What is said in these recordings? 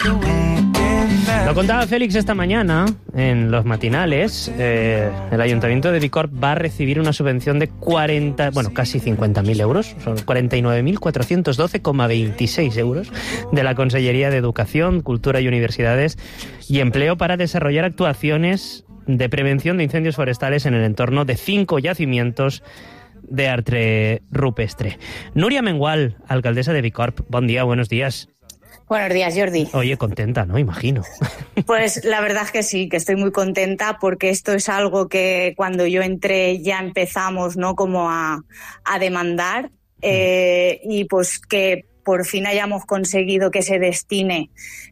Lo contaba Félix esta mañana en los matinales. El Ayuntamiento de Bicorb va a recibir una subvención de casi 50.000 euros, son 49.412,26 euros de la Consellería de Educación, Cultura y Universidades y Empleo para desarrollar actuaciones de prevención de incendios forestales en el entorno de 5 yacimientos de arte rupestre. Núria Mengual, alcaldesa de Bicorb, buen día, buenos días. Buenos días, Jordi. Oye, contenta, ¿no? Imagino. Pues la verdad es que sí, que estoy muy contenta porque esto es algo que cuando yo entré ya empezamos, ¿no? Como a demandar y pues que por fin hayamos conseguido que se destine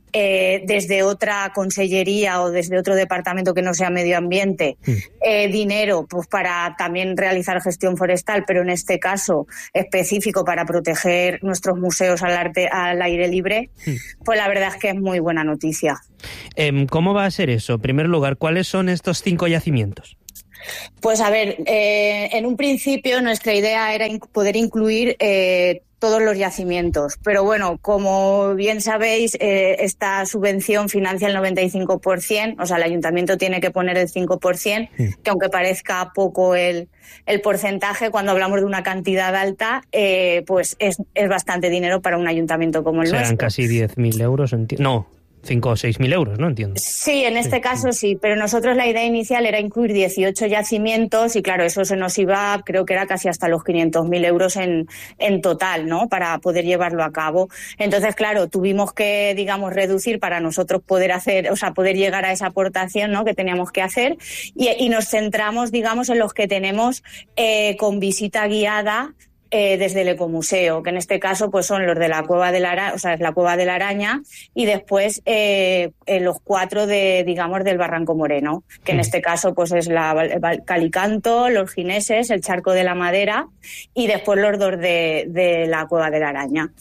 desde otra consellería o desde otro departamento que no sea medio ambiente dinero pues para también realizar gestión forestal, pero en este caso específico para proteger nuestros museos al aire libre, pues la verdad es que es muy buena noticia. ¿Cómo va a ser eso? En primer lugar, ¿cuáles son estos 5 yacimientos? Pues a ver, en un principio nuestra idea era poder incluir todos los yacimientos, pero bueno, como bien sabéis, esta subvención financia el 95%, o sea, el ayuntamiento tiene que poner el 5%, que aunque parezca poco el porcentaje, cuando hablamos de una cantidad alta, pues es bastante dinero para un ayuntamiento como el nuestro. Serán casi 10.000 euros, no. 5 o 6.000 euros, ¿no? Entiendo. Sí, en este caso sí, pero nosotros la idea inicial era incluir 18 yacimientos y claro, eso se nos iba, creo que era casi hasta los 500.000 euros en total, ¿no? Para poder llevarlo a cabo. Entonces, claro, tuvimos que, digamos, reducir para nosotros poder llegar a esa aportación, ¿no? Que teníamos que hacer y nos centramos, digamos, en los que tenemos con visita guiada desde el Ecomuseo, que en este caso pues son los de la Cueva de la Araña, o sea, es la Cueva de la Araña, y después los 4 del Barranco Moreno, que en este caso pues es el Calicanto, los Gineses, el Charco de la Madera y después los 2 de la Cueva de la Araña.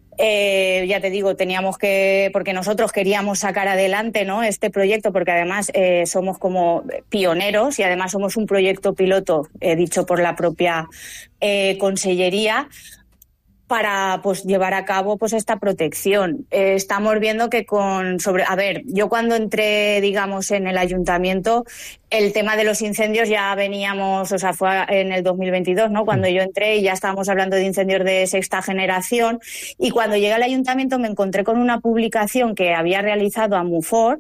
Ya te digo, teníamos que, porque nosotros queríamos sacar adelante, ¿no? Este proyecto, porque además somos como pioneros y además somos un proyecto piloto dicho por la propia consellería para pues llevar a cabo pues esta protección. Estamos viendo que yo cuando entré, digamos, en el ayuntamiento, el tema de los incendios ya veníamos, o sea, fue en el 2022, ¿no? Cuando yo entré y ya estábamos hablando de incendios de 6ª generación, y cuando llegué al ayuntamiento me encontré con una publicación que había realizado AMUFOR,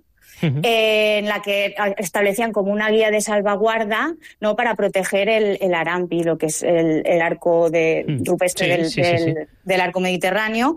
en la que establecían como una guía de salvaguarda, ¿no? Para proteger el arampi, lo que es el arco rupestre del arco mediterráneo.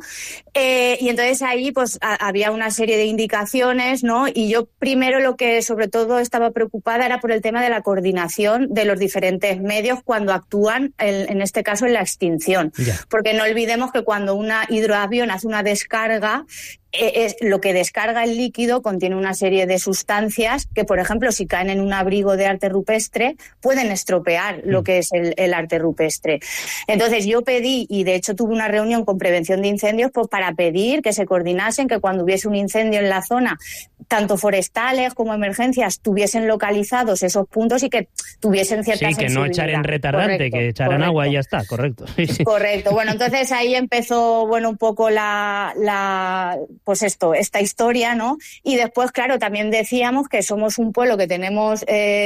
Y entonces ahí pues había una serie de indicaciones, ¿no? Y yo primero lo que sobre todo estaba preocupada era por el tema de la coordinación de los diferentes medios cuando actúan, en este caso, en la extinción. Yeah. Porque no olvidemos que cuando una hidroavión hace una descarga, lo que descarga el líquido contiene una serie de sustancias que, por ejemplo, si caen en un abrigo de arte rupestre, pueden estropear lo que es el arte rupestre. Entonces yo pedí, y de hecho tuve una reunión con Prevención de Incendios, pues para pedir que se coordinasen, que cuando hubiese un incendio en la zona, tanto forestales como emergencias tuviesen localizados esos puntos y que tuviesen cierta sensibilidad. Sí, que no echar en retardante, que echaran agua y ya está, correcto. Sí. Correcto. Bueno, entonces ahí empezó, un poco esta historia, ¿no? Y después, claro, también decíamos que somos un pueblo que tenemos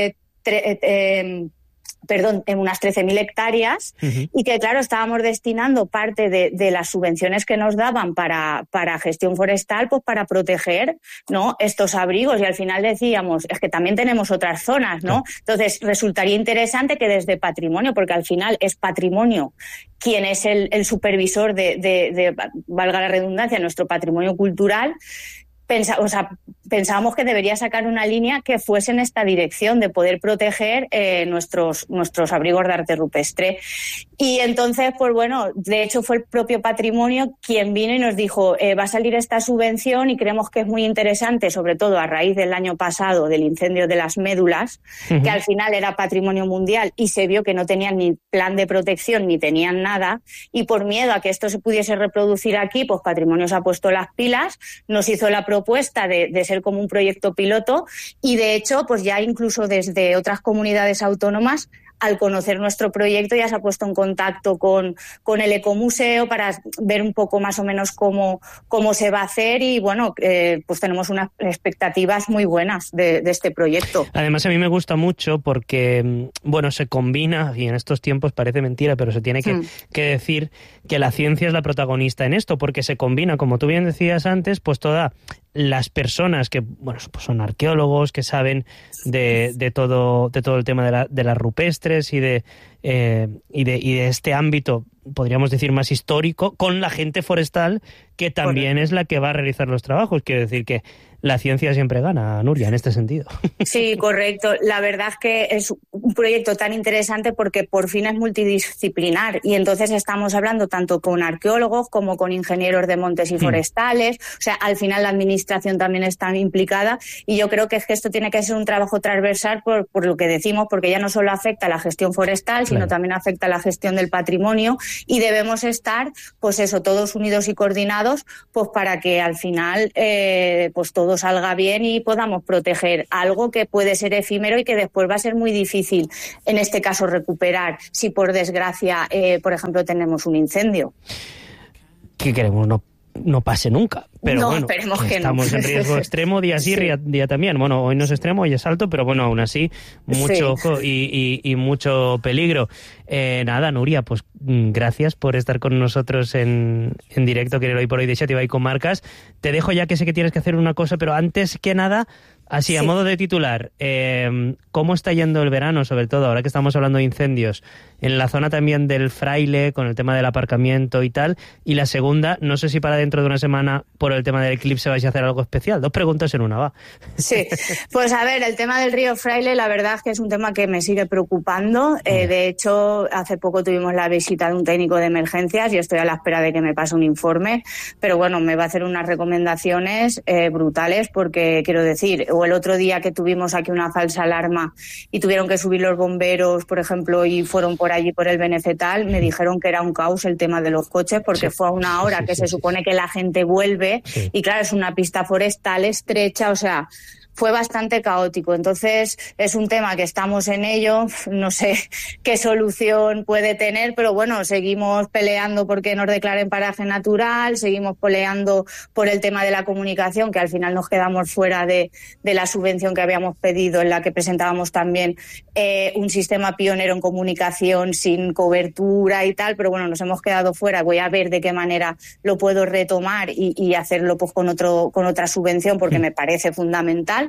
en unas 13.000 hectáreas y que, claro, estábamos destinando parte de las subvenciones que nos daban para gestión forestal, pues para proteger, ¿no? Estos abrigos, y al final decíamos, es que también tenemos otras zonas, ¿no? Entonces resultaría interesante que desde patrimonio, porque al final es patrimonio quien es el supervisor de valga la redundancia, nuestro patrimonio cultural, pensábamos que debería sacar una línea que fuese en esta dirección de poder proteger nuestros abrigos de arte rupestre. Y entonces, pues bueno, de hecho fue el propio patrimonio quien vino y nos dijo, va a salir esta subvención y creemos que es muy interesante, sobre todo a raíz del año pasado del incendio de las médulas, que al final era patrimonio mundial y se vio que no tenían ni plan de protección ni tenían nada, y por miedo a que esto se pudiese reproducir aquí, pues Patrimonio se ha puesto las pilas, nos hizo la propuesta de ser como un proyecto piloto, y de hecho, pues ya incluso desde otras comunidades autónomas al conocer nuestro proyecto ya se ha puesto en contacto con el Ecomuseo para ver un poco más o menos cómo se va a hacer y bueno, pues tenemos unas expectativas muy buenas de este proyecto. Además a mí me gusta mucho porque, bueno, se combina, y en estos tiempos parece mentira, pero se tiene que decir que la ciencia es la protagonista en esto, porque se combina, como tú bien decías antes, pues todas las personas que, bueno, pues son arqueólogos, que saben de todo el tema de las rupestres y de este ámbito, podríamos decir, más histórico, con la gente forestal, que también es la que va a realizar los trabajos. Quiero decir que la ciencia siempre gana, Nuria, en este sentido. Sí, correcto. La verdad es que es un proyecto tan interesante porque por fin es multidisciplinar y entonces estamos hablando tanto con arqueólogos como con ingenieros de montes y forestales. O sea, al final la administración también está implicada y yo creo que esto tiene que ser un trabajo transversal por lo que decimos, porque ya no solo afecta a la gestión forestal, sino también afecta a la gestión del patrimonio y debemos estar, pues eso, todos unidos y coordinados, pues para que al final, pues todo salga bien y podamos proteger algo que puede ser efímero y que después va a ser muy difícil, en este caso, recuperar si por desgracia, por ejemplo, tenemos un incendio. ¿Qué queremos? No pase nunca. Pero no, bueno, esperemos que estamos en riesgo extremo día sí, día también. Bueno, hoy no es extremo, hoy es alto, pero bueno, aún así, mucho ojo y mucho peligro. Nada, Nuria, pues gracias por estar con nosotros en directo, que hoy por hoy de Xàtiva y Comarcas. Te dejo ya, que sé que tienes que hacer una cosa, pero antes que nada, así a modo de titular, ¿cómo está yendo el verano, sobre todo ahora que estamos hablando de incendios, en la zona también del Fraile, con el tema del aparcamiento y tal? Y la segunda, no sé si para dentro de una semana, por el tema del eclipse, vais a hacer algo especial. 2 preguntas en una, va. Sí, pues a ver, el tema del río Fraile, la verdad es que es un tema que me sigue preocupando. De hecho, hace poco tuvimos la visita de un técnico de emergencias y estoy a la espera de que me pase un informe, pero bueno, me va a hacer unas recomendaciones brutales, porque quiero decir, o el otro día que tuvimos aquí una falsa alarma y tuvieron que subir los bomberos, por ejemplo, y fueron por allí por el Benefetal, me dijeron que era un caos el tema de los coches, porque fue a una hora que se supone que la gente vuelve y claro, es una pista forestal estrecha, o sea, fue bastante caótico. Entonces, es un tema que estamos en ello, no sé qué solución puede tener, pero bueno, seguimos peleando porque nos declaren paraje natural, seguimos peleando por el tema de la comunicación, que al final nos quedamos fuera de la subvención que habíamos pedido, en la que presentábamos también un sistema pionero en comunicación sin cobertura y tal, pero bueno, nos hemos quedado fuera. Voy a ver de qué manera lo puedo retomar y hacerlo pues con otra subvención, porque me parece fundamental.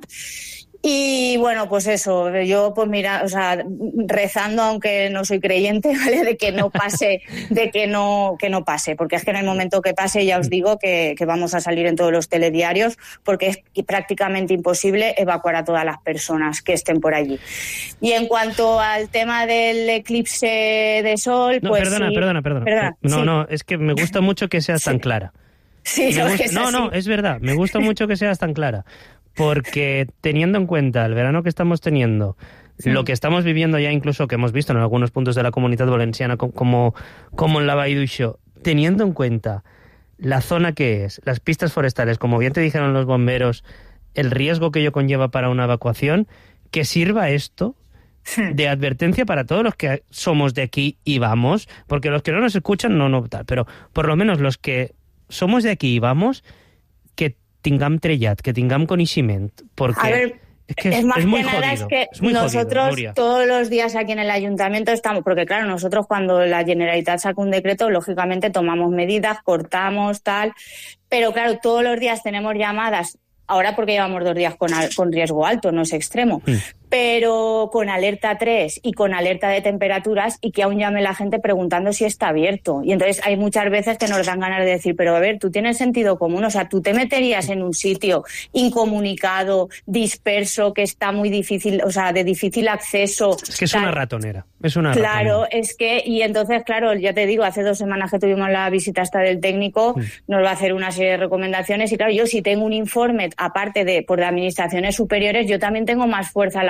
Y bueno, pues eso, yo pues mira, o sea, rezando, aunque no soy creyente, ¿vale?, de que no pase, que no pase, porque es que en el momento que pase ya os digo que vamos a salir en todos los telediarios, porque es prácticamente imposible evacuar a todas las personas que estén por allí. Y en cuanto al tema del eclipse de sol, no, pues perdona. No, es que me gusta mucho que seas tan clara. Sí, es verdad, me gusta mucho que seas tan clara. Porque teniendo en cuenta el verano que estamos teniendo, lo que estamos viviendo ya, incluso que hemos visto en algunos puntos de la Comunitat Valenciana, como en la Vall d'Uixó, teniendo en cuenta la zona que es, las pistas forestales, como bien te dijeron los bomberos, el riesgo que ello conlleva para una evacuación, que sirva esto de advertencia para todos los que somos de aquí y vamos, porque los que no nos escuchan no tal, pero por lo menos los que somos de aquí y vamos, que tengam trellat, que tengam coneixement, porque a ver, es más muy que nada jodido, es que nosotros jodido, todos los días aquí en el ayuntamiento estamos, porque claro, nosotros cuando la Generalitat saca un decreto, lógicamente tomamos medidas, cortamos, tal, pero claro, todos los días tenemos llamadas, ahora porque llevamos 2 días con riesgo alto, no es extremo, pero con alerta 3 y con alerta de temperaturas, y que aún llame la gente preguntando si está abierto. Y entonces hay muchas veces que nos dan ganas de decir, pero a ver, tú tienes sentido común, o sea, tú te meterías en un sitio incomunicado, disperso, que está muy difícil, o sea, de difícil acceso. Es que es tal. Una ratonera, es una Claro, ratonera. es que, y entonces, claro, ya te digo, hace 2 semanas que tuvimos la visita hasta del técnico, nos va a hacer una serie de recomendaciones, y claro, yo si tengo un informe, aparte de por de administraciones superiores, yo también tengo más fuerza a la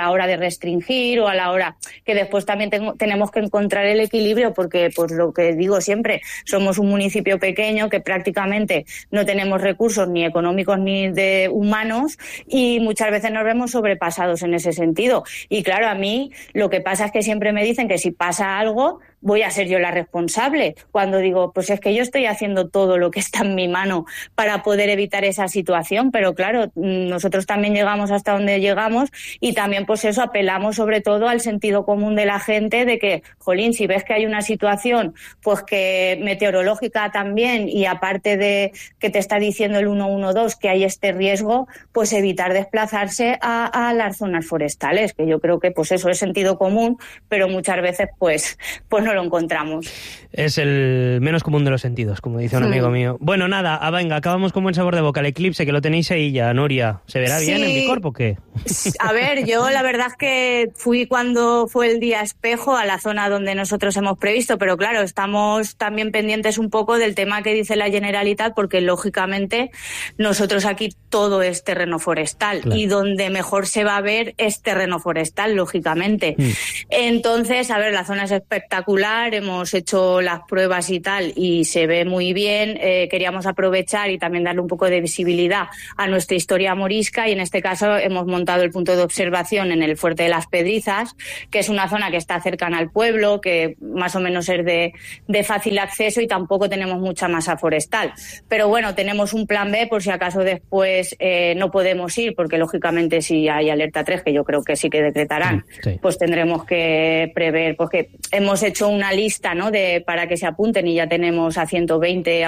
la hora de restringir o a la hora que después también tenemos que encontrar el equilibrio, porque pues lo que digo siempre, somos un municipio pequeño que prácticamente no tenemos recursos ni económicos ni de humanos y muchas veces nos vemos sobrepasados en ese sentido. Y claro, a mí lo que pasa es que siempre me dicen que si pasa algo voy a ser yo la responsable, cuando digo, pues es que yo estoy haciendo todo lo que está en mi mano para poder evitar esa situación, pero claro, nosotros también llegamos hasta donde llegamos y también pues eso, apelamos sobre todo al sentido común de la gente de que, jolín, si ves que hay una situación pues que meteorológica también y aparte de que te está diciendo el 112 que hay este riesgo, pues evitar desplazarse a las zonas forestales, que yo creo que pues eso es sentido común, pero muchas veces pues no lo encontramos. Es el menos común de los sentidos, como dice un amigo mío. Bueno, nada, venga, acabamos con buen sabor de boca. El eclipse, que lo tenéis ahí ya, Nuria. ¿Se verá bien en Bicorp o qué? A ver, yo la verdad es que fui cuando fue el día espejo a la zona donde nosotros hemos previsto, pero claro, estamos también pendientes un poco del tema que dice la Generalitat, porque lógicamente nosotros aquí todo es terreno forestal, claro, y donde mejor se va a ver es terreno forestal, lógicamente. Entonces, a ver, la zona es espectacular, hemos hecho las pruebas y tal y se ve muy bien. Queríamos aprovechar y también darle un poco de visibilidad a nuestra historia morisca y en este caso hemos montado el punto de observación en el Fuerte de las Pedrizas, que es una zona que está cercana al pueblo, que más o menos es de fácil acceso y tampoco tenemos mucha masa forestal. Pero bueno, tenemos un plan B por si acaso después no podemos ir, porque lógicamente si hay alerta 3, que yo creo que sí que decretarán, sí, pues tendremos que prever, porque hemos hecho una lista, ¿no?, para que se apunten y ya tenemos a 120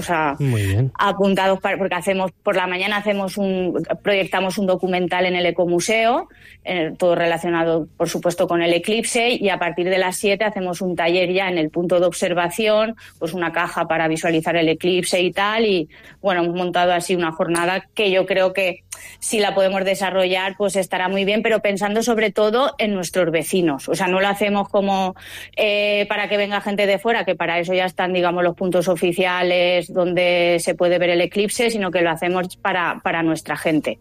apuntados porque hacemos por la mañana proyectamos un documental en el Ecomuseo, todo relacionado por supuesto con el eclipse, y a partir de las 7 hacemos un taller ya en el punto de observación, pues una caja para visualizar el eclipse y tal, y bueno, hemos montado así una jornada que yo creo que si la podemos desarrollar pues estará muy bien, pero pensando sobre todo en nuestros vecinos, o sea, no lo hacemos como para que venga gente de fuera, que para eso ya están, digamos, los puntos oficiales donde se puede ver el eclipse, sino que lo hacemos para nuestra gente.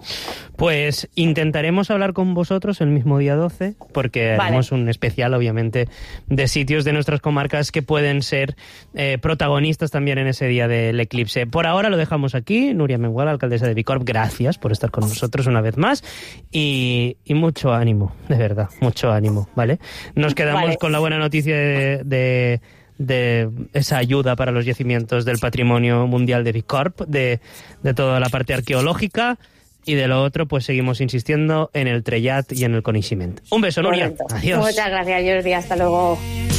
Pues intentaremos hablar con vosotros el mismo día 12, porque haremos un especial, obviamente, de sitios de nuestras comarcas que pueden ser protagonistas también en ese día del eclipse. Por ahora lo dejamos aquí. Nuria Mengual, alcaldesa de Bicorp, gracias por estar con nosotros una vez más y mucho ánimo, de verdad, mucho ánimo, ¿vale? Nos quedamos con la buena noticia de esa ayuda para los yacimientos del Patrimonio Mundial de Bicorp, de toda la parte arqueológica. Y de lo otro, pues seguimos insistiendo en el trellat y en el coneixement. Un beso, Nuria. Adiós. Muchas gracias, Jordi. Hasta luego.